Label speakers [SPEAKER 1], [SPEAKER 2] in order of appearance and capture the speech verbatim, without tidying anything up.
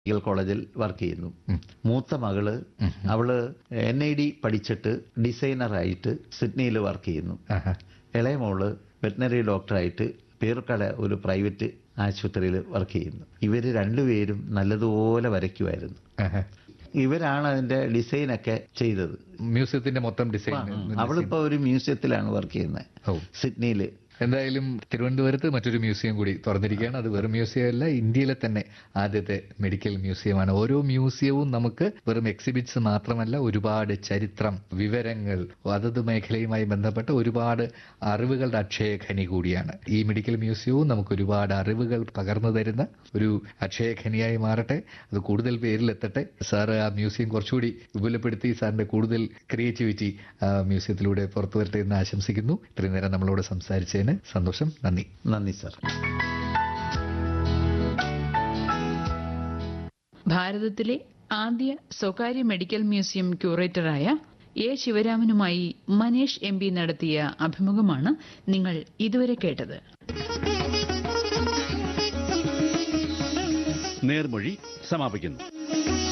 [SPEAKER 1] Medical കോളേജിൽ work ചെയ്യുന്നു. മൂത്ത മകള് അവള് എൻ ഐ ഡി പഠിച്ചിട്ട് ഡിസൈനറായിട്ട് സിഡ്നിയിൽ വർക്ക് ചെയ്യുന്നു. ഇളയ മോള് വെറ്റിനറി ഡോക്ടറായിട്ട് പേർക്കട ഒരു പ്രൈവറ്റ് ആശുപത്രിയിൽ വർക്ക് ചെയ്യുന്നു. ഇവര് രണ്ടുപേരും നല്ലതുപോലെ വരയ്ക്കുമായിരുന്നു. ഇവരാണ് അതിന്റെ ഡിസൈനൊക്കെ ചെയ്തത്.
[SPEAKER 2] മ്യൂസിയത്തിന്റെ മൊത്തം ഡിസൈൻ.
[SPEAKER 1] അവളിപ്പോ ഒരു മ്യൂസിയത്തിലാണ് വർക്ക് ചെയ്യുന്നത് സിഡ്നിയില്.
[SPEAKER 2] എന്തായാലും തിരുവനന്തപുരത്ത് മറ്റൊരു മ്യൂസിയം കൂടി തുറന്നിരിക്കുകയാണ്. അത് വെറും മ്യൂസിയം അല്ല, ഇന്ത്യയിലെ തന്നെ ആദ്യത്തെ മെഡിക്കൽ മ്യൂസിയമാണ്. ഓരോ മ്യൂസിയവും നമുക്ക് വെറും എക്സിബിറ്റ്സ് മാത്രമല്ല, ഒരുപാട് ചരിത്രം, വിവരങ്ങൾ, അതത് മേഖലയുമായി ബന്ധപ്പെട്ട ഒരുപാട് അറിവുകളുടെ അക്ഷയഖനി കൂടിയാണ്. ഈ മെഡിക്കൽ മ്യൂസിയവും നമുക്ക് ഒരുപാട് അറിവുകൾ പകർന്നു തരുന്ന ഒരു അക്ഷയഖനിയായി മാറട്ടെ. അത് കൂടുതൽ പേരിലെത്തട്ടെ. സാറ് ആ മ്യൂസിയം കുറച്ചുകൂടി വിപുലപ്പെടുത്തി സാറിന്റെ കൂടുതൽ ക്രിയേറ്റിവിറ്റി ആ മ്യൂസിയത്തിലൂടെ പുറത്തു വരട്ടെ എന്ന് ആശംസിക്കുന്നു. ഇത്രയും നേരം നമ്മളോട് സംസാരിച്ചതിന് സന്തോഷം. നന്ദി.
[SPEAKER 1] നന്ദി സർ.
[SPEAKER 3] ഭാരതത്തിലെ ആദ്യ സ്വകാര്യ medical museum ക്യൂറേറ്ററായ A ശിവരാമനുമായി Manish M P നടത്തിയ അഭിമുഖമാണ് നിങ്ങൾ ഇതുവരെ കേട്ടത്.
[SPEAKER 4] നേർമൊഴി സമാപിക്കുന്നു.